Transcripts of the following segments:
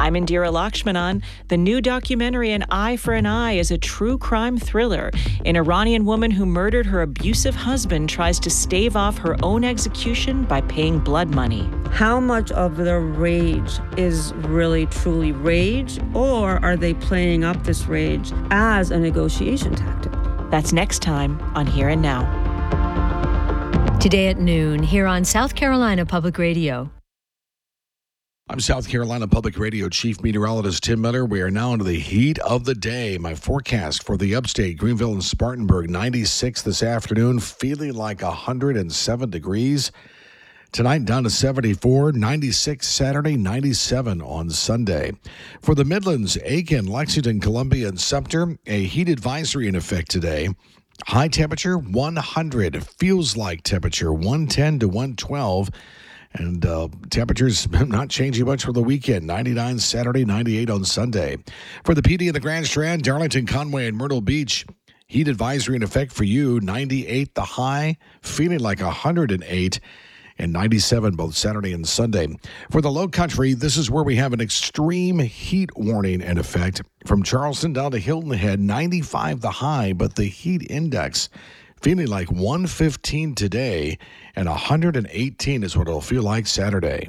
I'm Indira Lakshmanan. The new documentary An Eye for an Eye is a true crime thriller. An Iranian woman who murdered her abusive husband tries to stave off her own execution by paying blood money. How much of the rage is really truly rage, or are they playing up this rage as a negotiation tactic? That's next time on Here and Now. Today at noon, here on South Carolina Public Radio. I'm South Carolina Public Radio Chief Meteorologist Tim Miller. We are now into the heat of the day. My forecast for the upstate, Greenville and Spartanburg, 96 this afternoon, feeling like 107 degrees. Tonight down to 74, 96 Saturday, 97 on Sunday. For the Midlands, Aiken, Lexington, Columbia, and Sumter, a heat advisory in effect today. High temperature, 100. Feels like temperature, 110 to 112. And temperatures not changing much for the weekend. 99 Saturday, 98 on Sunday. For the PD in the Grand Strand, Darlington, Conway, and Myrtle Beach, heat advisory in effect for you. 98 the high, feeling like 108, and 97 both Saturday and Sunday. For the Low Country, this is where we have an extreme heat warning in effect. From Charleston down to Hilton Head, 95 the high, but the heat index feeling like 115 today, and 118 is what it'll feel like Saturday.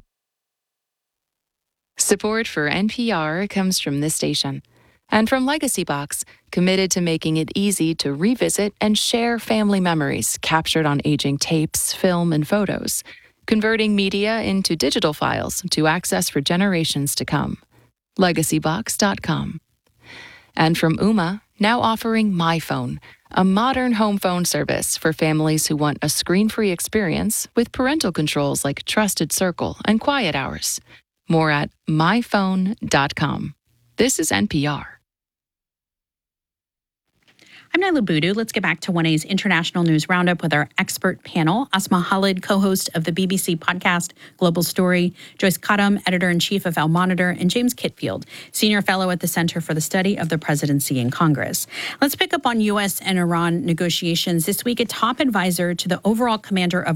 Support for NPR comes from this station and from Legacy Box, committed to making it easy to revisit and share family memories captured on aging tapes, film, and photos, converting media into digital files to access for generations to come. LegacyBox.com. And from Ooma, now offering MyPhone, a modern home phone service for families who want a screen-free experience with parental controls like Trusted Circle and Quiet Hours. More at myphone.com. This is NPR. I'm Nyla Boodoo. Let's get back to 1A's International News Roundup with our expert panel. Asma Khalid, co-host of the BBC podcast Global Story, Joyce Cottam, editor-in-chief of Al Monitor, and James Kitfield, senior fellow at the Center for the Study of the Presidency and Congress. Let's pick up on U.S. and Iran negotiations. This week, a top advisor to the overall commander of